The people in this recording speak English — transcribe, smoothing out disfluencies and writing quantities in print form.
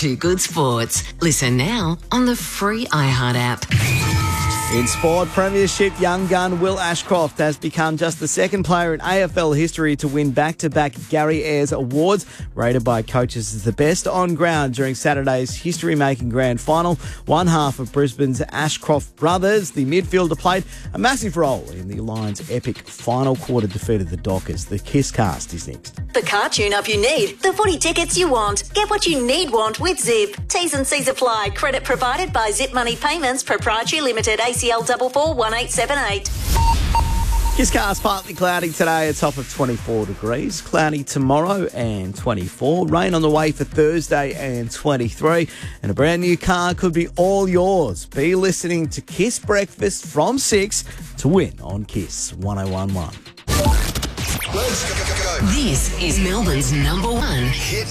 Too Good Sports. Listen now on the free iHeart app. In sport premiership, young gun Will Ashcroft has become just the second player in AFL history to win back-to-back Gary Ayres awards, rated by coaches as the best on ground during Saturday's history-making grand final. One half of Brisbane's Ashcroft brothers, the midfielder, played a massive role in the Lions' epic final quarter defeat of the Dockers. The Kiss Cast is next. The car tune-up you need, the footy tickets you want. Get what you want with Zip. T's and C's apply. Credit provided by Zip Money Payments, Proprietary Limited, ACL 441878. Kisscast partly cloudy today, a top of 24 degrees. Cloudy tomorrow and 24. Rain on the way for Thursday and 23. And a brand new car could be all yours. Be listening to Kiss Breakfast from 6 to win on Kiss 1011. This is Melbourne's number one Hit